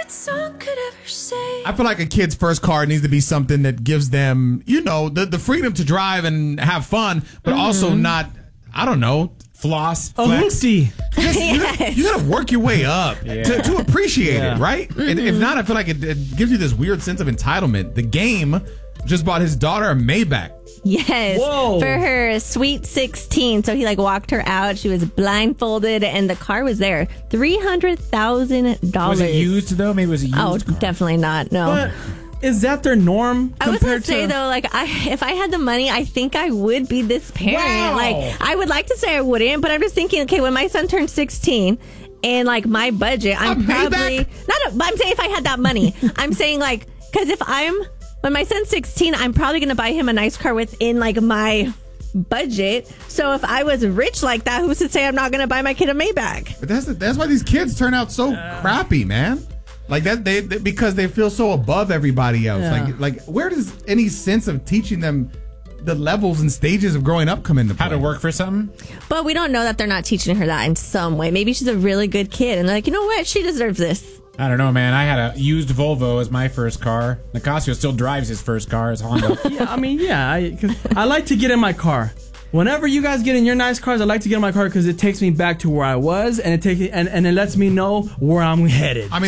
that song could ever say. I feel like a kid's first car needs to be something that gives them, the freedom to drive and have fun, but also not, I don't know, floss, a flex. hoopty. You gotta work your way up to appreciate it, right? And if not, I feel like it gives you this weird sense of entitlement. The game just bought his daughter a Maybach. Yes. Whoa. For her sweet 16. So he walked her out. She was blindfolded and the car was there. $300,000. Was it used though? Maybe it was a used car. Definitely not. No. But is that their norm? I was going to say, though, if I had the money, I think I would be this parent. Wow. I would like to say I wouldn't, but I'm just thinking, okay, when my son turns 16 and, my budget, I'm probably... But I'm saying if I had that money. I'm saying, because when my son's 16, I'm probably going to buy him a nice car within, my budget. So if I was rich like that, who's to say I'm not going to buy my kid a Maybach? But that's why these kids turn out so crappy, man. Like that, because they feel so above everybody else. Yeah. Like where does any sense of teaching them the levels and stages of growing up come into play? How to work for something? But we don't know that they're not teaching her that in some way. Maybe she's a really good kid, and they're like, you know what? She deserves this. I don't know, man. I had a used Volvo as my first car. Nicasio still drives his first car as Honda. I like to get in my car. Whenever you guys get in your nice cars, I like to get in my car because it takes me back to where I was, and it lets me know where I'm headed. I mean,